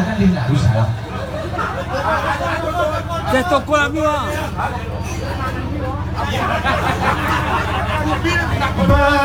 咱拎哪路来了？ 在做过来没有啊？